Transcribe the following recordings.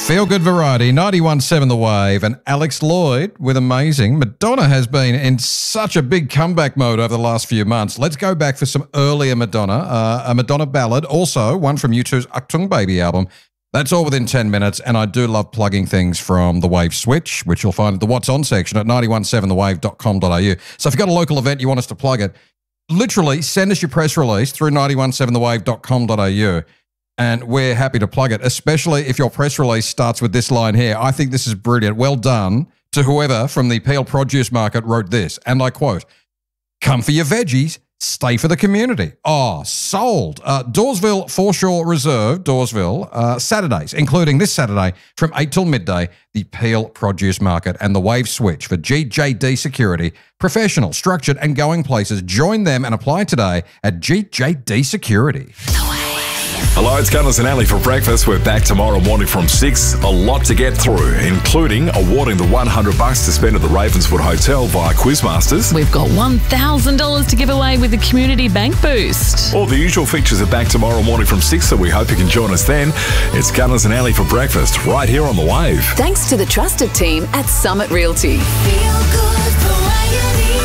Feel Good Variety, 91.7 The Wave, and Alex Lloyd with Amazing. Madonna has been in such a big comeback mode over the last few months. Let's go back for some earlier Madonna, a Madonna ballad, also one from U2's Achtung Baby album. That's all within 10 minutes, and I do love plugging things from the Wave Switch, which you'll find at the What's On section at 917thewave.com.au. So if you've got a local event, you want us to plug it, literally send us your press release through 917thewave.com.au. And we're happy to plug it, especially if your press release starts with this line here. I think this is brilliant. Well done to whoever from the Peel Produce Market wrote this. And I quote, "Come for your veggies, stay for the community." Oh, sold. Dawesville Foreshore Reserve, Dawesville, Saturdays, including this Saturday from 8 till midday, the Peel Produce Market and the Wave Switch for GJD Security. Professional, structured and going places. Join them and apply today at GJD Security. Hello, it's Gunners and Ali for breakfast. We're back tomorrow morning from 6. A lot to get through, including awarding the $100 to spend at the Ravenswood Hotel via Quizmasters. We've got $1,000 to give away with the Community Bank Boost. All the usual features are back tomorrow morning from 6, so we hope you can join us then. It's Gunners and Ali for breakfast, right here on The Wave. Thanks to the trusted team at Summit Realty. Feel good variety.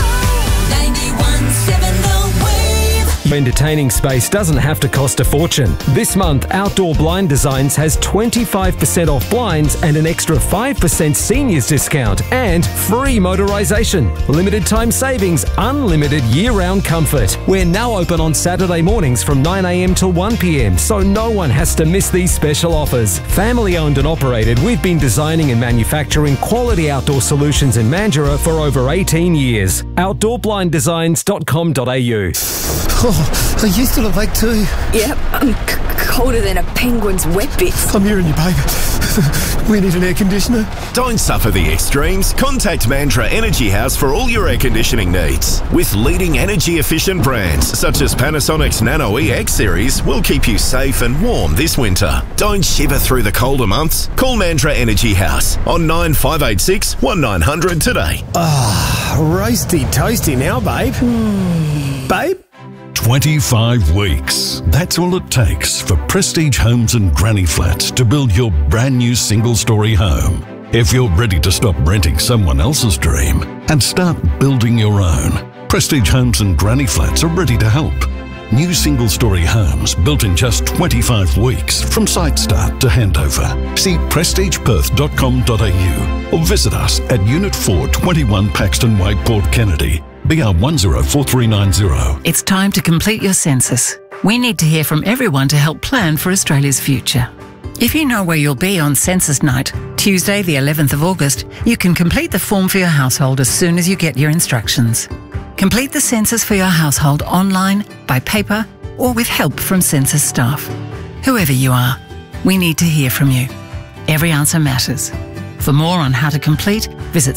91.7 The Wave. Entertaining space doesn't have to cost a fortune. This month, Outdoor Blind Designs has 25% off blinds and an extra 5% seniors discount and free motorisation. Limited time savings, unlimited year-round comfort. We're now open on Saturday mornings from 9 a.m. till 1 p.m, so no one has to miss these special offers. Family owned and operated, we've been designing and manufacturing quality outdoor solutions in Mandurah for over 18 years. OutdoorBlindDesigns.com.au. Oh, are you still awake too? Yep, I'm colder than a penguin's wet bits. I'm hearing you, babe. We need an air conditioner. Don't suffer the extremes. Contact Mandurah Energy House for all your air conditioning needs. With leading energy-efficient brands such as Panasonic's Nano EX series, will keep you safe and warm this winter. Don't shiver through the colder months. Call Mandurah Energy House on 9586 1900 today. Roasty toasty now, babe. Babe? 25 weeks. That's all it takes for Prestige Homes and Granny Flats to build your brand new single-story home. If you're ready to stop renting someone else's dream and start building your own, Prestige Homes and Granny Flats are ready to help. New single-story homes built in just 25 weeks from site start to handover. See prestigeperth.com.au or visit us at Unit 4, 21 Paxton Way, Port Kennedy. BR 104390. It's time to complete your census. We need to hear from everyone to help plan for Australia's future. If you know where you'll be on census night, Tuesday the 11th of August, you can complete the form for your household as soon as you get your instructions. Complete the census for your household online, by paper, or with help from census staff. Whoever you are, we need to hear from you. Every answer matters. For more on how to complete, visit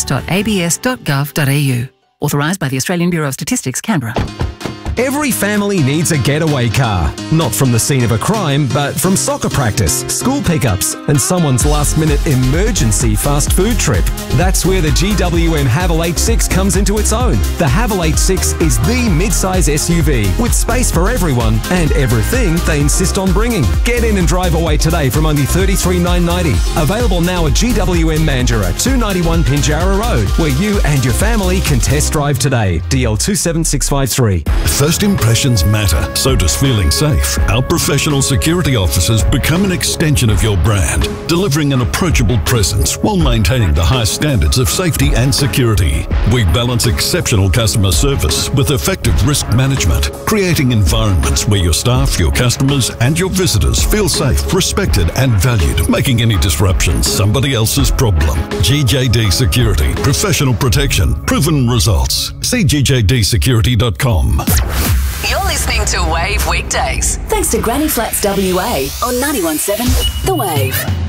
census.abs.gov.au. Authorised by the Australian Bureau of Statistics, Canberra. Every family needs a getaway car. Not from the scene of a crime, but from soccer practice, school pickups, and someone's last-minute emergency fast food trip. That's where the GWM Haval H6 comes into its own. The Haval H6 is the mid-size SUV with space for everyone and everything they insist on bringing. Get in and drive away today from only $33,990. Available now at GWM Mandurah, 291 Pinjarra Road, where you and your family can test drive today. DL 27653. First impressions matter, so does feeling safe. Our professional security officers become an extension of your brand, delivering an approachable presence while maintaining the highest standards of safety and security. We balance exceptional customer service with effective risk management, creating environments where your staff, your customers, and your visitors feel safe, respected, and valued, making any disruptions somebody else's problem. GJD Security, professional protection, proven results. See gjdsecurity.com. You're listening to Wave Weekdays. Thanks to Granny Flats WA on 91.7 The Wave.